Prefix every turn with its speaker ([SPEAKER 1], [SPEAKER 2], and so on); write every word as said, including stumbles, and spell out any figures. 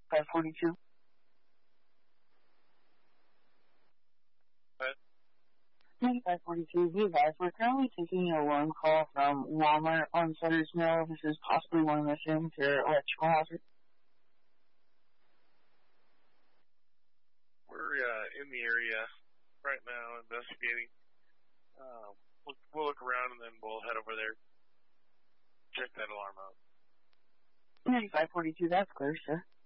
[SPEAKER 1] ninety-five forty-two.
[SPEAKER 2] What?
[SPEAKER 1] ninety-five forty-two, be advised, we're currently taking an alarm call from Walmart on Sutter's Mill. This is possibly one of the things, or electrical hazard.
[SPEAKER 2] We're uh, in the area right now investigating. Uh, we'll, we'll look around and then we'll head over there. Check that alarm out.
[SPEAKER 1] ninety-five forty-two, that's clear, sir.